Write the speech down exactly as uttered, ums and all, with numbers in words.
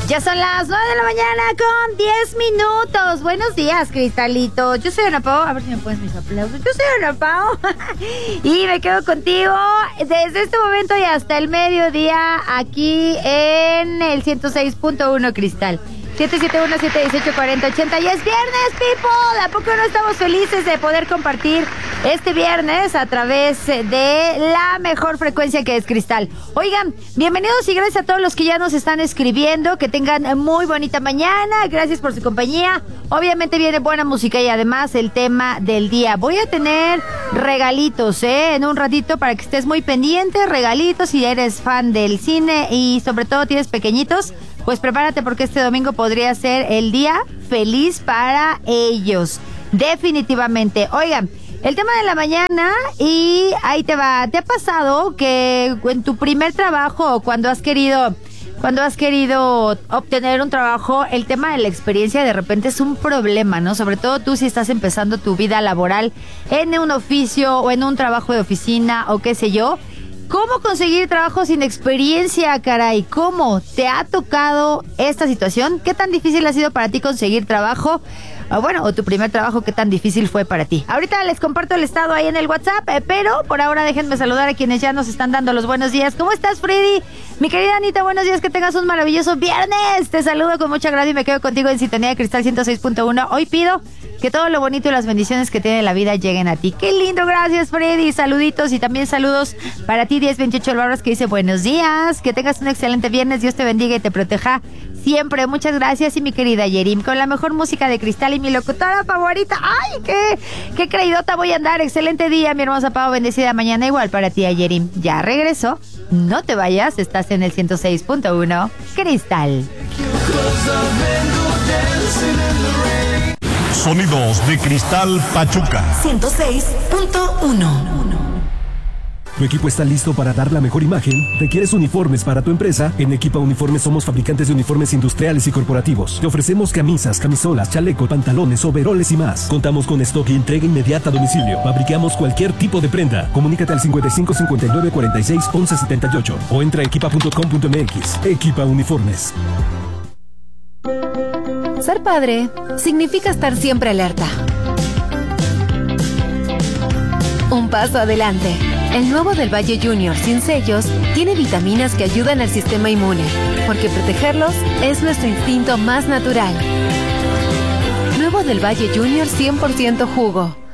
Ya son las nueve de la mañana con diez minutos. Buenos días, Cristalito. Yo soy Ana Pao. A ver si me pones mis aplausos. Yo soy Ana Pao. Y me quedo contigo desde este momento y hasta el mediodía aquí en el ciento seis punto uno Cristal. siete siete uno, siete uno ocho, cuatro cero ocho cero. Ya es viernes, people. ¿A poco no estamos felices de poder compartir este viernes a través de la mejor frecuencia que es Cristal? Oigan, bienvenidos y gracias a todos los que ya nos están escribiendo. Que tengan muy bonita mañana. Gracias por su compañía. Obviamente viene buena música y además el tema del día. Voy a tener regalitos, ¿eh? En un ratito para que estés muy pendiente. Regalitos si eres fan del cine y sobre todo tienes pequeñitos. Pues prepárate porque este domingo podría ser el día feliz para ellos. Definitivamente. Oigan, el tema de la mañana y ahí te va. ¿Te ha pasado que en tu primer trabajo o cuando has querido, cuando has querido obtener un trabajo, el tema de la experiencia de repente es un problema, ¿no? Sobre todo tú si estás empezando tu vida laboral en un oficio o en un trabajo de oficina o qué sé yo. ¿Cómo conseguir trabajo sin experiencia, caray? ¿Cómo te ha tocado esta situación? ¿Qué tan difícil ha sido para ti conseguir trabajo? O bueno, o tu primer trabajo, ¿qué tan difícil fue para ti? Ahorita les comparto el estado ahí en el WhatsApp, eh, pero por ahora déjenme saludar a quienes ya nos están dando los buenos días. ¿Cómo estás, Freddy? Mi querida Anita, buenos días, que tengas un maravilloso viernes. Te saludo con mucho agrado y me quedo contigo en Sintonía de Cristal ciento seis punto uno. Hoy pido que todo lo bonito y las bendiciones que tiene la vida lleguen a ti. ¡Qué lindo! Gracias, Freddy. Saluditos y también saludos para ti, diez veintiocho Barras, que dice buenos días. Que tengas un excelente viernes. Dios te bendiga y te proteja siempre. Muchas gracias. Y mi querida Yerim, con la mejor música de Cristal y mi locutora favorita. ¡Ay, qué, qué creidota voy a andar! Excelente día, mi hermosa Pau. Bendecida mañana igual para ti, Yerim. Ya regreso. No te vayas. Estás en el ciento seis punto uno Cristal. Sonidos de Cristal Pachuca ciento seis punto uno. ¿Tu equipo está listo para dar la mejor imagen? ¿Requieres uniformes para tu empresa? En Equipa Uniformes somos fabricantes de uniformes industriales y corporativos. Te ofrecemos camisas, camisolas, chalecos, pantalones, overoles y más. Contamos con stock y entrega inmediata a domicilio. Fabricamos cualquier tipo de prenda. Comunícate al cincuenta y cinco, cincuenta y nueve, cuarenta y seis, once setenta y ocho o entra a equipa punto com punto m x. Equipa Uniformes. Ser padre significa estar siempre alerta. Un paso adelante. El nuevo del Valle Junior sin sellos tiene vitaminas que ayudan al sistema inmune, porque protegerlos es nuestro instinto más natural. Nuevo del Valle Junior cien por ciento jugo.